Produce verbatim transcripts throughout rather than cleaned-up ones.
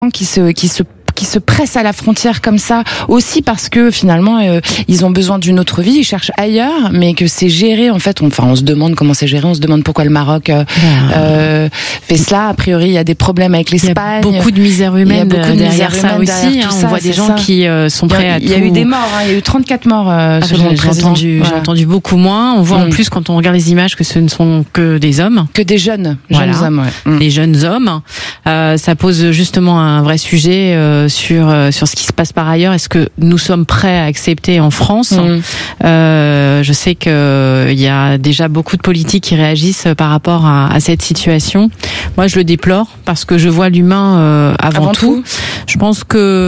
qui se qui se qui se pressent à la frontière comme ça, aussi parce que finalement euh, ils ont besoin d'une autre vie, ils cherchent ailleurs, mais que c'est géré en fait. On, enfin, on se demande comment c'est géré, on se demande pourquoi le Maroc euh, ah. euh, fait cela. A priori, il y a des problèmes avec l'Espagne. Il y a beaucoup de misère humaine de derrière misère ça humaine aussi. Derrière hein, ça, on voit des gens ça. qui euh, sont prêts à tout. Il y a eu des morts, hein, il y a eu trente-quatre morts euh, ah, selon j'ai, le président. Entendu, voilà. J'ai entendu beaucoup moins. On voit mmh. en plus quand on regarde les images que ce ne sont que des hommes, que des jeunes, voilà. jeunes hommes, ouais. mmh. des jeunes hommes. Euh, ça pose justement un vrai sujet euh, sur euh, sur ce qui se passe par ailleurs. Est-ce que nous sommes prêts à accepter en France mmh. euh, Je sais que il y a déjà beaucoup de politiques qui réagissent par rapport à, à cette situation. Moi, je le déplore parce que je vois l'humain euh, avant, avant tout. tout. Je pense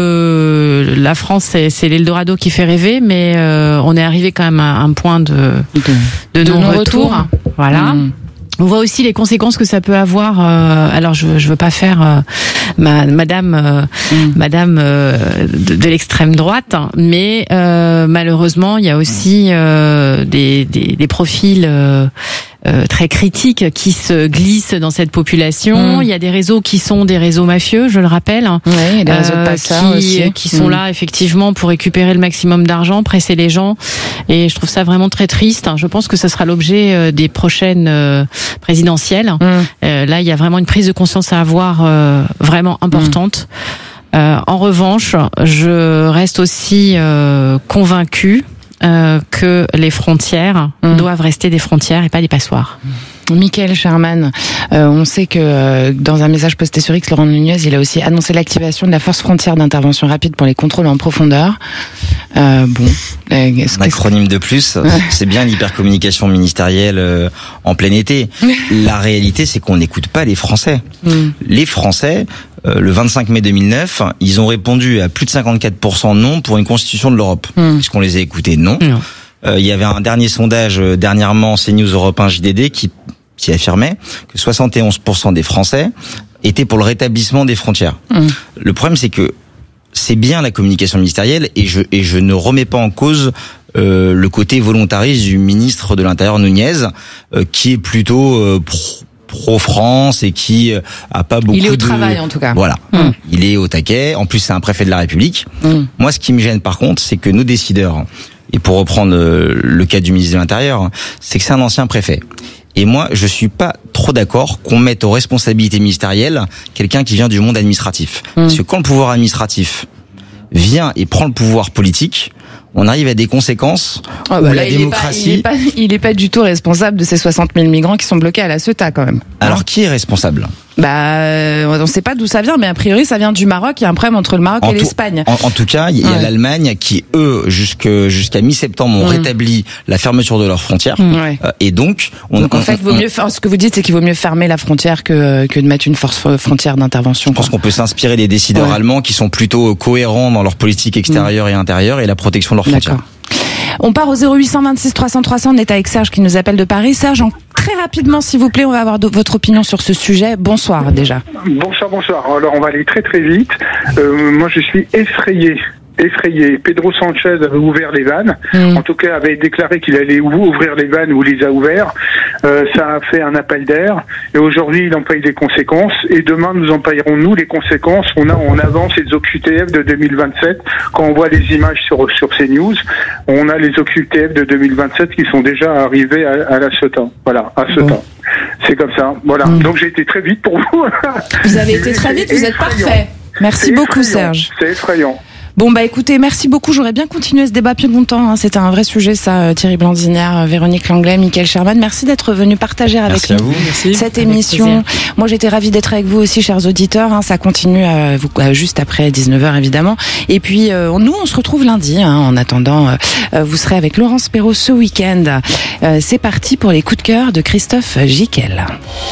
que la France, c'est, c'est l'Eldorado qui fait rêver, mais euh, on est arrivé quand même à un point de de, de non-retour. non-retour. Voilà. Mmh. On voit aussi les conséquences que ça peut avoir. Euh, alors, je je veux pas faire euh, ma, Madame euh, mmh. Madame euh, de, de l'extrême droite, mais euh, malheureusement, il y a aussi euh, des, des des profils euh, euh, très critiques qui se glissent dans cette population. Mmh. Il y a des réseaux qui sont des réseaux mafieux, je le rappelle. Oui, il y a des réseaux de passeurs euh, qui, aussi. qui sont mmh. là effectivement pour récupérer le maximum d'argent, presser les gens. Et je trouve ça vraiment très triste. Je pense que ce sera l'objet des prochaines euh, présidentielles. Mmh. Euh, là, il y a vraiment une prise de conscience à avoir euh, vraiment importante. Mmh. Euh, en revanche, je reste aussi euh, convaincue euh, que les frontières mmh. doivent rester des frontières et pas des passoires. Michael Sherman, euh, on sait que euh, dans un message posté sur X, Laurent Nunez, il a aussi annoncé l'activation de la force frontière d'intervention rapide pour les contrôles en profondeur. Euh, bon, euh, un acronyme de plus, c'est bien l'hypercommunication ministérielle euh, en plein été. La réalité, c'est qu'on n'écoute pas les Français. Mm. Les Français, euh, le vingt-cinq mai deux mille neuf, ils ont répondu à plus de cinquante-quatre pour cent non pour une constitution de l'Europe. Mm. Est-ce qu'on les a écoutés? Non. Mm. Euh, il y avait un dernier sondage euh, dernièrement, CNews Europe un J D D, qui, qui affirmait que soixante et onze pour cent des Français étaient pour le rétablissement des frontières. Mmh. Le problème, c'est que c'est bien la communication ministérielle, et je, et je ne remets pas en cause euh, le côté volontariste du ministre de l'Intérieur Nunez, euh, qui est plutôt euh, pro, pro-France et qui euh, a pas beaucoup de... Il est au de... travail, en tout cas. Voilà. Mmh. Il est au taquet. En plus, c'est un préfet de la République. Mmh. Moi, ce qui me gêne, par contre, c'est que nos décideurs, et pour reprendre le cas du ministre de l'Intérieur, c'est que c'est un ancien préfet. Et moi, je suis pas trop d'accord qu'on mette aux responsabilités ministérielles quelqu'un qui vient du monde administratif. Mmh. Parce que quand le pouvoir administratif vient et prend le pouvoir politique, on arrive à des conséquences oh bah où là, la il démocratie... Est pas, il, est pas, il est pas du tout responsable de ces soixante mille migrants qui sont bloqués à la Ceuta, quand même. Alors, hein qui est responsable? Bah, euh, on ne sait pas d'où ça vient, mais a priori, ça vient du Maroc. Il y a un problème entre le Maroc en et tout, l'Espagne. En, en tout cas, il y a ouais. l'Allemagne qui, eux, jusque, jusqu'à mi-septembre, ont mmh. rétabli la fermeture de leurs frontières. Mmh. Euh, et donc, on, donc en on, fait, on, vaut mieux, ce que vous dites, c'est qu'il vaut mieux fermer la frontière que, que de mettre une force frontière d'intervention. Je pense qu'on peut s'inspirer des décideurs ouais. allemands qui sont plutôt cohérents dans leur politique extérieure mmh. et intérieure et la protection de leurs frontières. D'accord. On part au zéro huit cent vingt-six trois cents trois cents. On est avec Serge qui nous appelle de Paris. Serge, en, très rapidement, s'il vous plaît, on va avoir de, votre opinion sur ce sujet. Bonsoir déjà. Bonsoir, bonsoir. Alors, on va aller très très vite. Euh, moi, je suis effrayé. effrayé. Pedro Sanchez avait ouvert les vannes, mmh. en tout cas avait déclaré qu'il allait ouvrir les vannes, ou les a ouverts. Euh, ça a fait un appel d'air, et aujourd'hui il en paye des conséquences, et demain nous en payerons nous les conséquences. On a en avance les O Q T F de deux mille vingt-sept. Quand on voit les images sur sur CNews, on a les O Q T F de deux mille vingt-sept qui sont déjà arrivés à, à la Ceuta. Voilà, à Ceuta. Bon. C'est comme ça. Voilà. Mmh. Donc j'ai été très vite pour vous. Vous avez été très vite. Vous êtes parfait. Merci c'est beaucoup, Serge. C'est effrayant. Bon bah écoutez, merci beaucoup. J'aurais bien continué ce débat plus longtemps. Hein. C'était un vrai sujet, ça. Thierry Blandinière, Véronique Langlais, Michael Sherman. Merci d'être venu partager avec merci nous à vous. Merci. cette avec émission. Plaisir. Moi, j'étais ravie d'être avec vous aussi, chers auditeurs. Hein. Ça continue euh, vous, euh, juste après dix-neuf heures, évidemment. Et puis euh, nous, on se retrouve lundi. Hein. En attendant, euh, vous serez avec Laurence Perrault ce week-end. Euh, c'est parti pour les coups de cœur de Christophe Jiquel.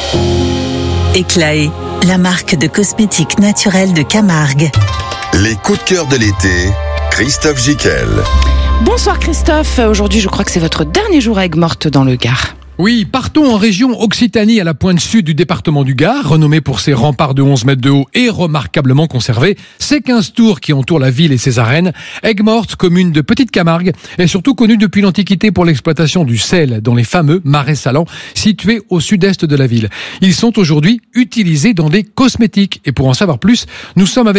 Éclaé, la marque de cosmétiques naturels de Camargue. Les coups de cœur de l'été, Christophe Jiquel. Bonsoir Christophe, aujourd'hui je crois que c'est votre dernier jour à Aigues-Mortes dans le Gard. Oui, partons en région Occitanie, à la pointe sud du département du Gard, renommée pour ses remparts de onze mètres de haut et remarquablement conservés, ses quinze tours qui entourent la ville et ses arènes. Aigues-Mortes, commune de Petite Camargue, est surtout connue depuis l'Antiquité pour l'exploitation du sel dans les fameux marais salants situés au sud-est de la ville. Ils sont aujourd'hui utilisés dans des cosmétiques. Et pour en savoir plus, nous sommes avec